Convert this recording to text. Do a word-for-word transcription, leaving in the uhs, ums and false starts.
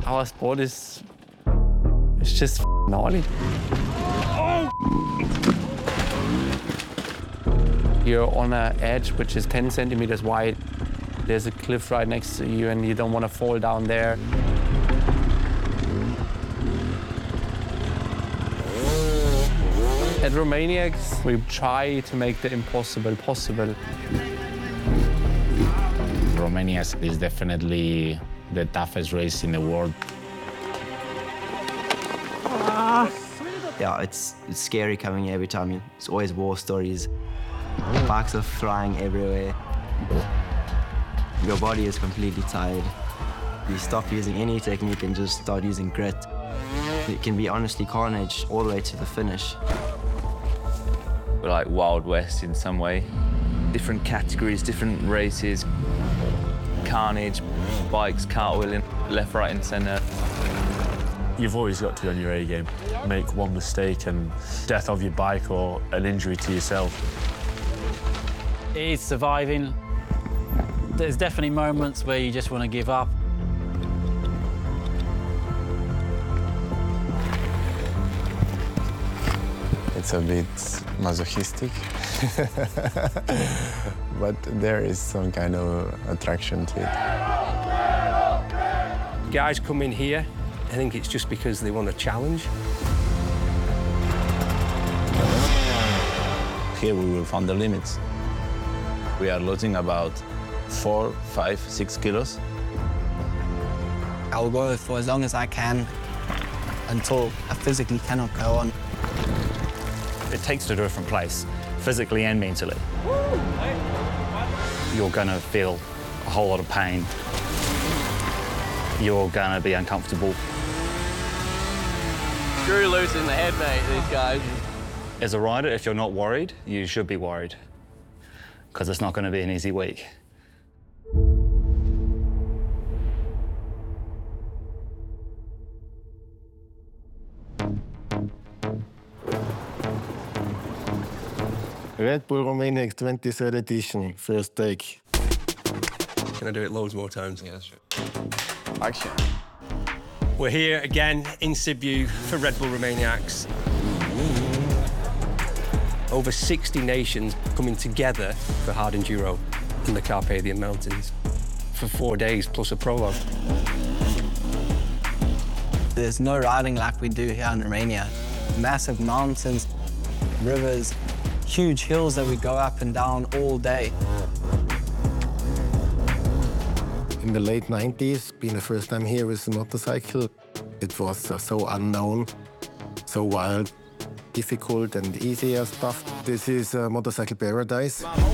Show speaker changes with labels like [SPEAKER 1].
[SPEAKER 1] Our sport is... it's just gnarly. Oh. You're on an edge which is ten centimeters wide. There's a cliff right next to you and you don't want to fall down there. At Romaniacs, we try to make the impossible possible.
[SPEAKER 2] Romania is definitely the toughest race in the world.
[SPEAKER 3] Yeah, it's, it's scary coming here every time. It's always war stories. Bikes are flying everywhere. Your body is completely tired. You stop using any technique and just start using grit. It can be honestly carnage all the way to the finish.
[SPEAKER 4] We're like Wild West in some way. Different categories, different races. Carnage, bikes, cartwheeling, left, right and centre.
[SPEAKER 5] You've always got to be on your A game. Make one mistake and death of your bike or an injury to yourself.
[SPEAKER 6] It's surviving. There's definitely moments where you just want to give up.
[SPEAKER 7] It's a bit masochistic, but there is some kind of attraction to it.
[SPEAKER 8] Guys come in here, I think it's just because they want a challenge.
[SPEAKER 2] Here we will find the limits. We are losing about four, five, six kilos.
[SPEAKER 9] I'll go for as long as I can until I physically cannot go on.
[SPEAKER 10] It takes to a different place, physically and mentally. You're going to feel a whole lot of pain. You're going to be uncomfortable.
[SPEAKER 4] Screw loose in the head, mate, these guys.
[SPEAKER 10] As a rider, if you're not worried, you should be worried, because it's not going to be an easy week.
[SPEAKER 11] Red Bull Romaniacs twenty-third edition, first take.
[SPEAKER 8] Can I do it loads more times?
[SPEAKER 4] Yeah, that's true.
[SPEAKER 8] Action. We're here again in Sibiu for Red Bull Romaniacs. Over sixty nations coming together for hard enduro in the Carpathian Mountains for four days plus a prologue.
[SPEAKER 9] There's no riding like we do here in Romania. Massive mountains, rivers, huge hills that we go up and down all day.
[SPEAKER 11] In the late nineties, being the first time here with a motorcycle, it was uh, so unknown, so wild, difficult and easier stuff. This is uh, motorcycle paradise.